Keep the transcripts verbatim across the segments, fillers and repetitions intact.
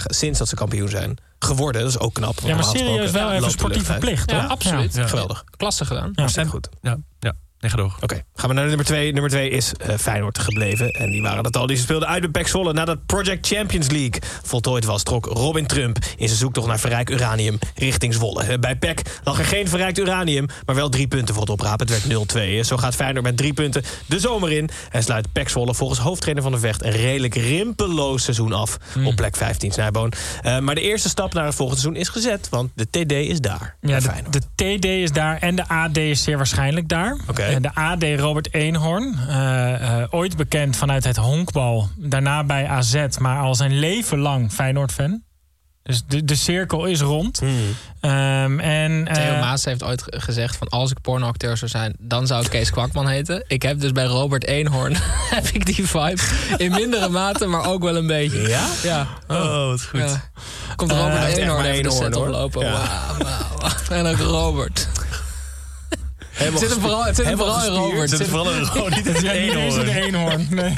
sinds dat ze kampioen zijn geworden. Dat is ook knap. Ja, maar serieus wel even sportief verplicht, Ja, hoor. absoluut. Ja. Geweldig. Klasse gedaan. Ja. Hartstikke goed. Ja, ja. Nee, ga door. Oké, okay, gaan we naar de nummer twee. Nummer twee is uh, Feyenoord gebleven. En die waren dat al. Die speelden uit bij P E C Zwolle. Nadat Project Champions League voltooid was, trok Robin Trump in zijn zoektocht naar verrijkt uranium richting Zwolle. Bij P E C lag er geen verrijkt uranium, maar wel drie punten voor het oprapen. Het werd nul twee. Zo gaat Feyenoord met drie punten de zomer in. En sluit P E C Zwolle volgens hoofdtrainer Van der Vecht een redelijk rimpeloos seizoen af. Mm. Op plek vijftien, Snijboon. Uh, maar de eerste stap naar het volgende seizoen is gezet, want de T D is daar. Ja, de, de T D is daar en de A D is zeer waarschijnlijk daar. Okay. Uh, de A D Robert Eenhoorn, uh, uh, ooit bekend vanuit het honkbal. Daarna bij A Z, maar al zijn leven lang Feyenoord-fan. Dus de, de cirkel is rond. Hmm. Um, en, uh, Theo Maas heeft ooit gezegd van als ik pornoacteur zou zijn, dan zou ik Kees Kwakman heten. Ik heb dus bij Robert Eenhoorn heb ik die vibe in mindere mate, maar ook wel een beetje. Ja? Ja. Oh, wat goed. Ja. Komt Robert uh, Eenhoorn even de set hoor. oplopen. Ja. Wauw, wauw. En ook Robert. Het zit hem vooral, het zit hem vooral in Robert. Het zit vooral in Robert. Niet in ja, niet eens in de eenhoorn. Nee.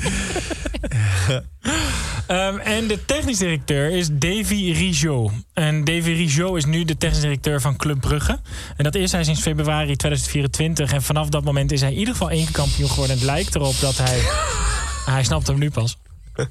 um, en de technisch directeur is Davy Rigaud. En Davy Rigaud is nu de technisch directeur van Club Brugge. En dat is hij sinds februari tweeduizend vierentwintig. En vanaf dat moment is hij in ieder geval één keer kampioen geworden. En het lijkt erop dat hij... hij snapt hem nu pas.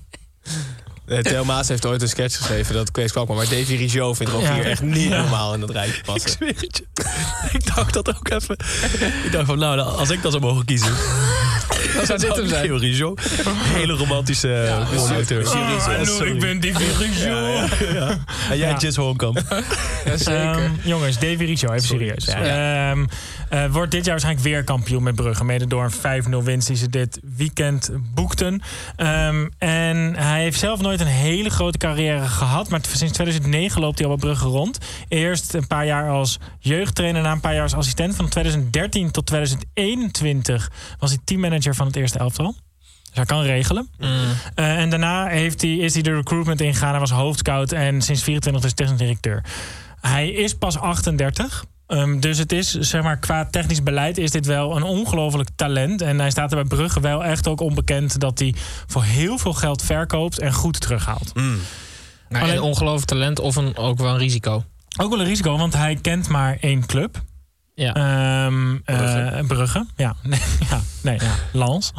Theo Maas heeft ooit een sketch geschreven, dat Kees Kwakman. Maar Davy Rigaud vindt er ook ja. hier echt niet ja. normaal in dat rijtje passen. Ik zweer het je. Ik dacht dat ook even. Ik dacht van, nou, als ik dan zou mogen kiezen. Dan zou dit hem zijn. Theo Rigaud. Hele romantische Ja, acteur. Oh, hallo, ik ben Davy Rigaud. Ja, ja, ja. En jij, Ja. Jess Hoornkamp. Ja, zeker. Um, jongens, Davy Rigaud, even Sorry. serieus. Ja. Um, uh, wordt dit jaar waarschijnlijk weer kampioen met Brugge. Mede door een vijf nul winst die ze dit weekend boekten. Um, en hij heeft zelf nooit een hele grote carrière gehad. Maar sinds tweeduizend negen loopt hij al bij Brugge rond. Eerst een paar jaar als jeugdtrainer, na een paar jaar als assistent. Van tweeduizend dertien tot tweeduizend eenentwintig was hij teammanager van het eerste elftal. Dus hij kan regelen. Mm. Uh, en daarna heeft hij, is hij de recruitment ingegaan. Hij was hoofdscout en sinds vierentwintig is technisch directeur. Hij is pas achtendertig. Um, dus het is, zeg maar, qua technisch beleid is dit wel een ongelooflijk talent. En hij staat er bij Brugge wel echt ook onbekend dat hij voor heel veel geld verkoopt en goed terughaalt. Mm. Nou, Alleen- een ongelooflijk talent of een, ook wel een risico. Ook wel een risico, want hij kent maar één club. Ja. Um, Brugge. Uh, Brugge, ja. Nee, ja, nee, ja. Lans.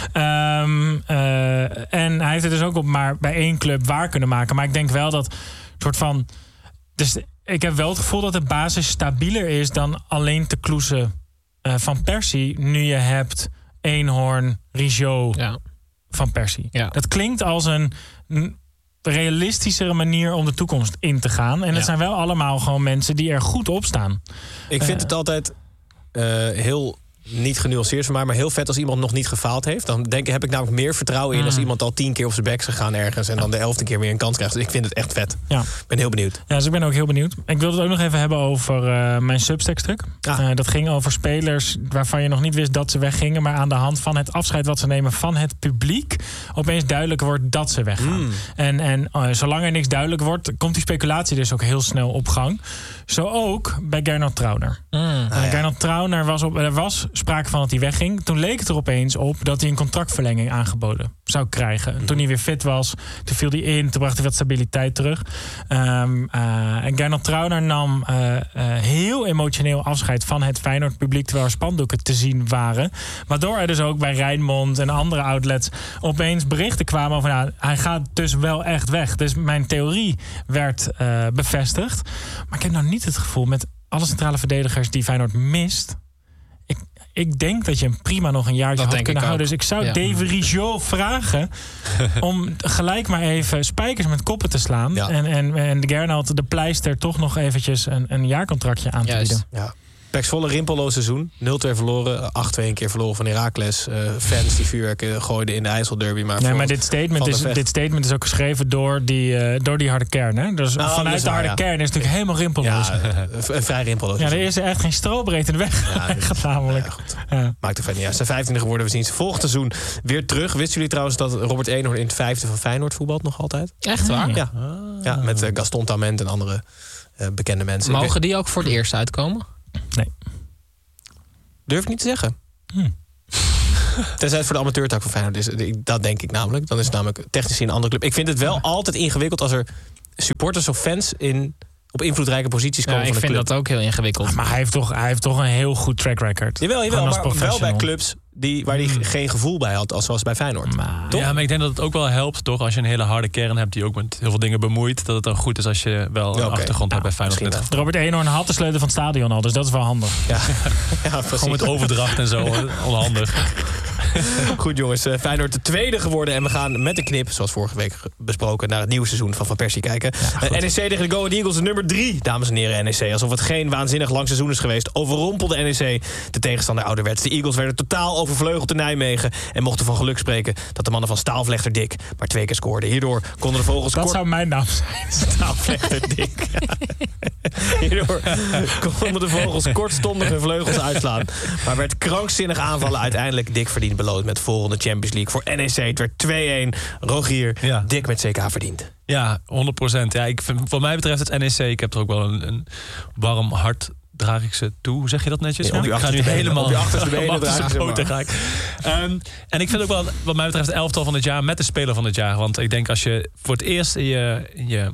Um, uh, en hij heeft het dus ook op maar bij één club waar kunnen maken. Maar ik denk wel dat soort van... Dus ik heb wel het gevoel dat de basis stabieler is dan alleen te kloesen uh, Van Persie. Nu je hebt Eenhoorn, Rigaud, Ja. Van Persie. Ja. Dat klinkt als een... een realistischere manier om de toekomst in te gaan. En het Ja. zijn wel allemaal gewoon mensen die er goed op staan. Ik vind Uh, het altijd uh, heel niet genuanceerd van mij, maar heel vet als iemand nog niet gefaald heeft. Dan denk, heb ik namelijk meer vertrouwen in Mm. als iemand al tien keer op zijn bek is gegaan ergens en dan de elfde keer weer een kans krijgt. Dus ik vind het echt vet. Ja. Ik ben heel benieuwd. Ja, dus ik ben ook heel benieuwd. Ik wilde het ook nog even hebben over uh, mijn Substack-stuk. Ah. Uh, dat ging over spelers waarvan je nog niet wist dat ze weggingen, maar aan de hand van het afscheid wat ze nemen van het publiek opeens duidelijk wordt dat ze weggaan. Mm. En, en uh, zolang er niks duidelijk wordt, komt die speculatie dus ook heel snel op gang. Zo ook bij Gernot Trauner. Mm. Uh, Ah, ja. Gernot Trauner was op, er was sprake van dat hij wegging. Toen leek het er opeens op dat hij een contractverlenging aangeboden zou krijgen. Mm. Toen hij weer fit was, toen viel hij in, toen bracht hij wat stabiliteit terug. Um, uh, en Gernot Trauner nam uh, uh, heel emotioneel afscheid van het Feyenoord publiek, terwijl er spandoeken te zien waren. Waardoor er dus ook bij Rijnmond en andere outlets opeens berichten kwamen over, nou, hij gaat dus wel echt weg. Dus mijn theorie werd uh, bevestigd. Maar ik heb nou niet het gevoel met alle centrale verdedigers die Feyenoord mist. Ik, ik denk dat je hem prima nog een jaartje Dat had denk kunnen ik houden. ook. Dus ik zou Ja. Davy Rigaud vragen om gelijk maar even spijkers met koppen te slaan. Ja. En, en, en de Gernot de pleister toch nog eventjes een, een jaarcontractje aan te Juist. bieden. Ja. P E C Zwolle rimpeloos seizoen. nul twee verloren. acht twee een keer verloren van Heracles. Uh, fans die vuurwerken gooiden in de IJsselderby. Maar, Nee, voor- maar dit statement, Van is, de Vecht. dit statement is ook geschreven door die, uh, door die harde kern. Hè? Dus Nou, dat vanuit is de waar, harde ja. kern is het natuurlijk helemaal rimpeloos. Ja, Ja, uh, v- vrij rimpeloos. er seizoen. is er echt geen strobreedte de weg Ja, dit is- gegaan, namelijk. Ja, goed. Ja. Maakt er verder niet uit. Ze zijn vijftiende geworden. We zien ze volgend seizoen weer terug. Wisten jullie trouwens dat Robert Eenhoorn in het vijfde van Feyenoord voetbalt nog altijd? Echt waar? Ja. Ja, ja met uh, Gaston Tament en andere uh, bekende mensen. Ik Mogen die ook voor het eerst uitkomen? Nee. durf ik niet te zeggen. Hm. Tenzij het voor de amateurtak van Feyenoord is. Dat denk ik namelijk. Dan is het namelijk technisch een andere club. Ik vind het wel altijd ingewikkeld als er supporters of fans in, op invloedrijke posities komen Ja, ik van de vind club. dat ook heel ingewikkeld. Maar hij heeft, toch, hij heeft toch een heel goed track record. Jawel, jawel, Gewoon als maar wel bij professional. clubs die, waar hij geen gevoel bij had, als zoals bij Feyenoord. Maar, Toch? Ja, maar ik denk dat het ook wel helpt, toch? Als je een hele harde kern hebt die ook met heel veel dingen bemoeit, dat het dan goed is als je wel een Ja, oké. achtergrond hebt bij Ja, Feyenoord. misschien Net wel. Robert Eenhoorn had de sleutel van het stadion al, dus dat is wel handig. Ja, ja precies. Gewoon met overdracht en zo, onhandig. Goed jongens, uh, Feyenoord de tweede geworden. En we gaan met de knip, zoals vorige week besproken, naar het nieuwe seizoen van Van Persie kijken. Ja, uh, N E C tegen de Go Ahead Eagles, de nummer drie. Dames en heren, N E C. Alsof het geen waanzinnig lang seizoen is geweest, overrompelde N E C de tegenstander ouderwets. De Eagles werden totaal overvleugeld in Nijmegen en mochten van geluk spreken dat de mannen van Staalvlechter Dick maar twee keer scoorden. Hierdoor konden de vogels Dat kort... zou mijn naam zijn. Staalvlechter Dick. Hierdoor konden de vogels kortstondig hun vleugels uitslaan. Maar werd krankzinnig aanvallen uiteindelijk Dick verdiend beloond met volgende Champions League voor N E C. Het werd twee-een. Rogier, Ja. Dick met C K verdiend. Ja, honderd procent. Ja, ik vind, wat mij betreft het N E C, ik heb er ook wel een, een warm hart, draag ik ze toe. Hoe zeg je dat netjes? Ja, op je ik ga nu achterste benen, helemaal op je achterste benen op draag je ze poten maar. ga ik. Um, en ik vind ook wel, wat mij betreft, het elftal van het jaar met de speler van het jaar. Want ik denk als je voor het eerst in je, in je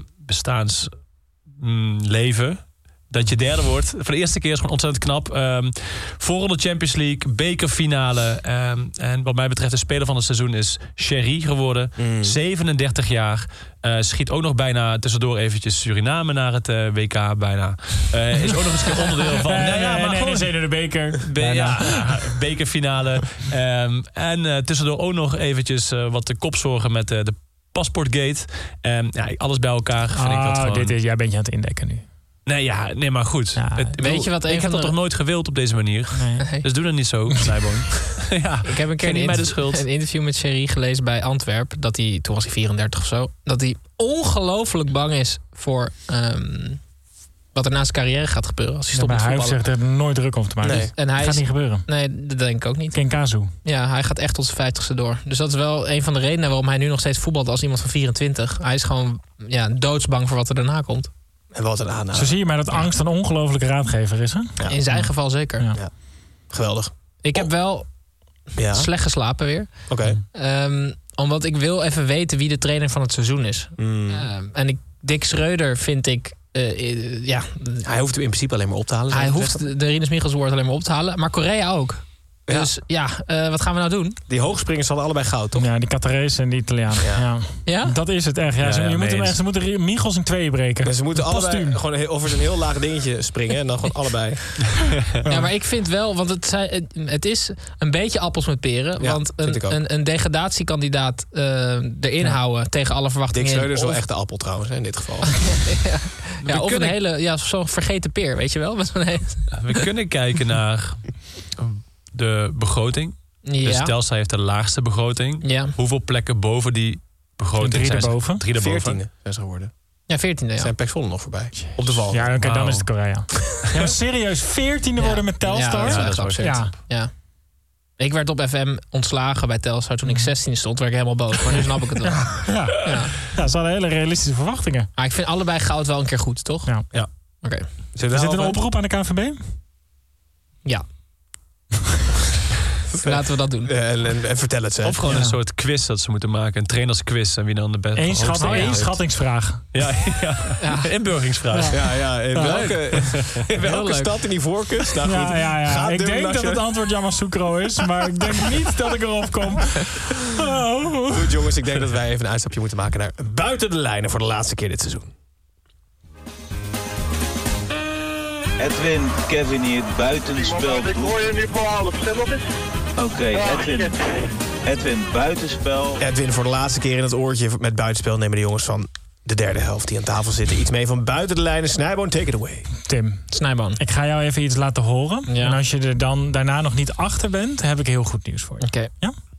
bestaansleven dat je derde wordt. Voor de eerste keer is gewoon ontzettend knap. Um, voorronde Champions League, bekerfinale. Um, en wat mij betreft de speler van het seizoen is Sherry geworden. Mm. zevenendertig jaar. Uh, schiet ook nog bijna tussendoor eventjes Suriname naar het uh, W K bijna. Uh, is ook nog eens een onderdeel van... Nee, Nou ja, nee, maar nee, gewoon- nee, de beker. Be- Bijna. ja, ja, bekerfinale. Um, en uh, tussendoor ook nog eventjes uh, wat de kopzorgen met uh, de paspoortgate. Um, ja, alles bij elkaar vind ik dat Ah, gewoon... dit is, jij bent je aan het indekken nu. Nee, ja, nee, maar goed. Ja, Het- weet bedoel, je wat een ik van heb dat de- toch nooit gewild op deze manier. Nee. Dus doe dat niet zo, Snijboom. ja, Ik heb een keer Geen een, mij de inter- schuld. een interview met Sherry gelezen bij Antwerp. Dat hij, toen was hij vierendertig of zo. Dat hij ongelooflijk bang is voor um, wat er na zijn carrière gaat gebeuren. Als hij Ja, stopt maar met hij voetballen. zegt er nooit druk om te maken. Nee. En hij Dat gaat is, niet gebeuren. nee, dat denk ik ook niet. Ken Kazu. Ja, hij gaat echt tot zijn vijftigste door. Dus dat is wel een van de redenen waarom hij nu nog steeds voetbalt als iemand van vierentwintig. Hij is gewoon ja, doodsbang voor wat er daarna komt. En wat een aanname. Zo zie je maar dat angst een ongelofelijke raadgever is, hè? Ja. In zijn geval zeker. Ja. Geweldig. Ik heb wel Ja, slecht geslapen weer. oké. Um, omdat ik wil even weten wie de trainer van het seizoen is. Mm. Um, en ik, Dick Schreuder vind ik... Uh, uh, ja, Hij hoeft hem in principe alleen maar op te halen. zou hij je hoeft zeggen. de Rinus Michels woord alleen maar op te halen. Maar Korea ook. Ja. Dus ja, uh, wat gaan we nou doen? Die hoogspringers hadden allebei goud, toch? Ja, die Qatarese en die Italianen. Ja. Ja. Ja? Dat is het echt. Ja, Ja, ze, ja, je moet hem mee echt, ze moeten Michels in tweeën breken. En ze moeten allebei Postuum. gewoon heel- over zo'n heel laag dingetje springen. En dan gewoon allebei. Ja, maar ik vind wel, want het, zijn, het, het is een beetje appels met peren. Ja, want vind ik ook. een, een, een degradatiekandidaat uh, erin Ja. houden tegen alle Dick verwachtingen. Schreuder is wel Of- echt de appel trouwens, hè, in dit geval. ja, We of een kunnen- hele, ja, zo'n vergeten peer, weet je wel? Met zo'n hele- We kunnen kijken naar de begroting. Dus ja. Telstar heeft de laagste begroting. Ja. Hoeveel plekken boven die begroting Drie zijn ze? erboven. Drie erboven. Veertiende zijn ze geworden. ja, veertiende, ja. Zijn Pek Zwolle nog voorbij. Op de val. Ja, oké, dan Wauw. is het Korea. Ja, maar serieus, veertiende Ja. worden met Telstar? Ja, Ja, dat is dat is echt wel absurd. Ja. Ja. Ik werd op F M ontslagen bij Telstar toen ik zestien stond. Werd ik helemaal boos, maar nu snap ik het wel. Ja. Ja. Ja, ze hadden hele realistische verwachtingen. Maar ik vind allebei goud wel een keer goed, toch? Ja. Ja. Oké. Zullen Er we zit een nou- oproep aan de K N V B? Ja. Laten we dat doen. Eh, En, en, en vertel het ze. Of gewoon Ja. een soort quiz dat ze moeten maken. Een trainersquiz. En wie dan de beste Eén hoogste schatting, Oh, ja. één heeft. schattingsvraag. Ja, ja. Ja. Inburgingsvraag. Ja, ja, in Ja. welke, in welke leuk. stad in die voorkust? Nou goed, Ja, ja, ja. gaat Ik dubbel denk als dat je- het antwoord Yamoussoukro is, maar ik denk niet dat ik erop kom. Oh. Goed jongens, ik denk dat wij even een uitstapje moeten maken naar buiten de lijnen voor de laatste keer dit seizoen. Edwin, Kevin hier, buitenspel. Ik hoor je nu voor half stem op is. Oké, Edwin. Edwin, buitenspel. Edwin, voor de laatste keer in het oortje met buitenspel nemen de jongens van de derde helft die aan tafel zitten iets mee van buiten de lijnen. Snijboon, take it away. Tim, Snijboon. ik ga jou even iets laten horen. Ja. En als je er dan daarna nog niet achter bent, heb ik heel goed nieuws voor je. Oké. Ja?